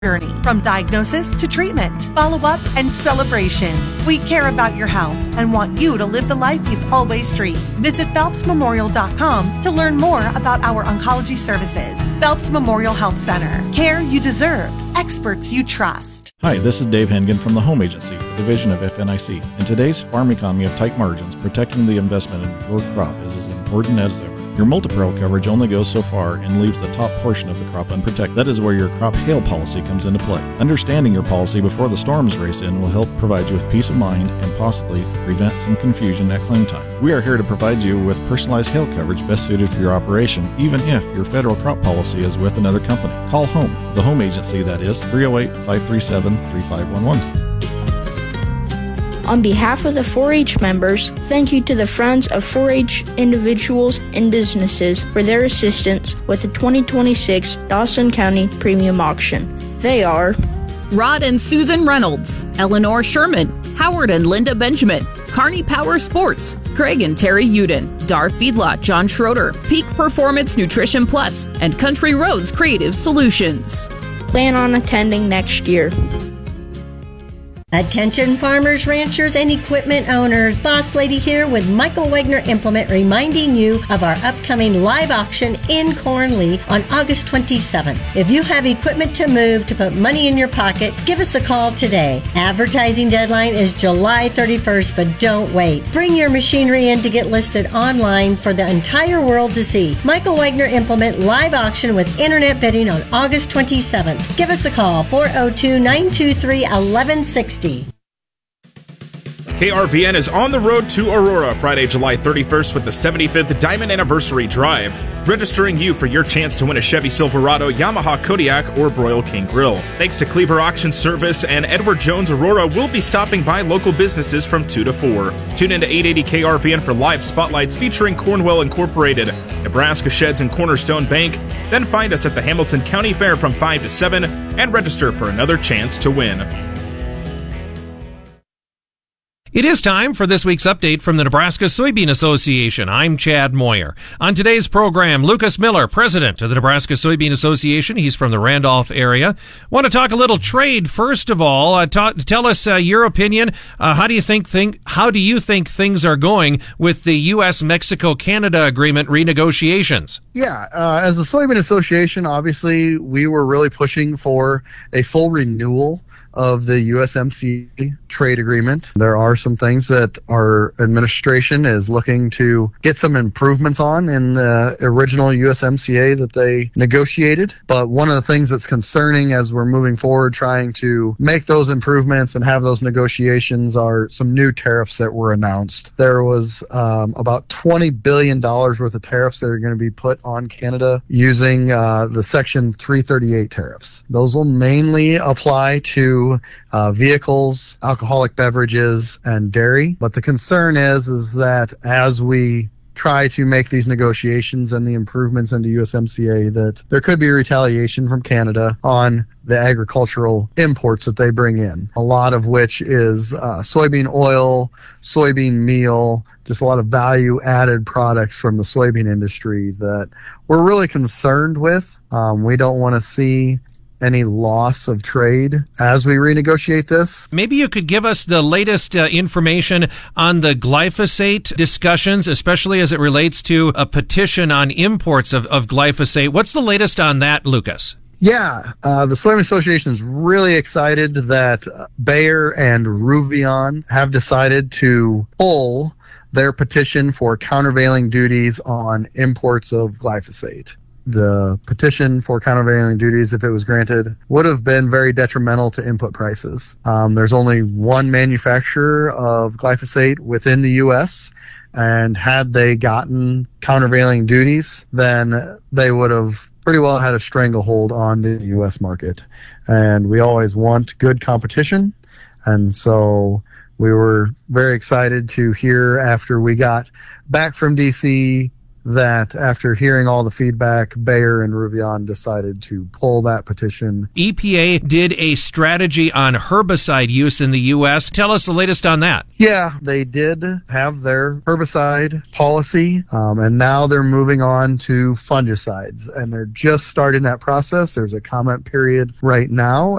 journey, from diagnosis to treatment, follow-up, and celebration. We care about your health and want you to live the life you've always dreamed. Visit PhelpsMemorial.com to learn more about our oncology services. Phelps Memorial Health Center. Care you deserve. Experts you trust. Hi, this is Dave Hengen from the Home Agency, a division of FNIC. In today's farm economy of tight margins, protecting the investment in your crop is as important as ever. Your multi-peril coverage only goes so far and leaves the top portion of the crop unprotected. That is where your crop hail policy comes into play. Understanding your policy before the storms race in will help provide you with peace of mind and possibly prevent some confusion at claim time. We are here to provide you with personalized hail coverage best suited for your operation, even if your federal crop policy is with another company. Call HOME, the Home Agency, that is 308-537-3511. On behalf of the 4-H members, thank you to the Friends of 4-H individuals and businesses for their assistance with the 2026 Dawson County Premium Auction. They are Rod and Susan Reynolds, Eleanor Sherman, Howard and Linda Benjamin, Kearney Power Sports, Craig and Terry Uden, Dar Feedlot John Schroeder, Peak Performance Nutrition Plus, and Country Roads Creative Solutions. Plan on attending next year. Attention farmers, ranchers, and equipment owners. Boss Lady here with Michael Wagner Implement reminding you of our upcoming live auction in Cornley on August 27th. If you have equipment to move to put money in your pocket, give us a call today. Advertising deadline is July 31st, but don't wait. Bring your machinery in to get listed online for the entire world to see. Michael Wagner Implement live auction with internet bidding on August 27th. Give us a call, 402-923-1160. KRVN is on the road to Aurora Friday, July 31st with the 75th Diamond Anniversary Drive, registering you for your chance to win a Chevy Silverado, Yamaha Kodiak, or Broil King Grill. Thanks to Cleaver Auction Service and Edward Jones Aurora, we'll be stopping by local businesses from 2 to 4. Tune into 880 KRVN for live spotlights featuring Cornwell Incorporated, Nebraska Sheds, and Cornerstone Bank. Then find us at the Hamilton County Fair from 5 to 7 and register for another chance to win. It is time for this week's update from the Nebraska Soybean Association. I'm Chad Moyer. On today's program, Lucas Miller, president of the Nebraska Soybean Association. He's from the Randolph area. Want to talk a little trade first of all. Tell us your opinion. How do you think things are going with the U.S.-Mexico-Canada agreement renegotiations? Yeah, as the Soybean Association, obviously we were really pushing for a full renewal of the USMCA trade agreement. There are some things that our administration is looking to get some improvements on in the original USMCA that they negotiated. But one of the things that's concerning as we're moving forward trying to make those improvements and have those negotiations are some new tariffs that were announced. There was about $20 billion worth of tariffs that are going to be put on Canada using the Section 338 tariffs. Those will mainly apply to vehicles, alcoholic beverages, and dairy. But the concern is that as we try to make these negotiations and the improvements into USMCA, that there could be retaliation from Canada on the agricultural imports that they bring in, a lot of which is soybean oil, soybean meal, just a lot of value-added products from the soybean industry that we're really concerned with. We don't want to see any loss of trade as we renegotiate this. Maybe you could give us the latest information on the glyphosate discussions, especially as it relates to a petition on imports of glyphosate. What's the latest on that, Lucas? Yeah, the Soybean Association is really excited that Bayer and Ruveon have decided to pull their petition for countervailing duties on imports of glyphosate. The petition for countervailing duties, if it was granted, would have been very detrimental to input prices. There's only one manufacturer of glyphosate within the U.S., and had they gotten countervailing duties, then they would have pretty well had a stranglehold on the U.S. market. And we always want good competition, and so we were very excited to hear after we got back from D.C., that after hearing all the feedback, Bayer and Ruveon decided to pull that petition. EPA did a strategy on herbicide use in the U.S. Tell us the latest on that. Yeah, they did have their herbicide policy, and now they're moving on to fungicides, and they're just starting that process. There's a comment period right now,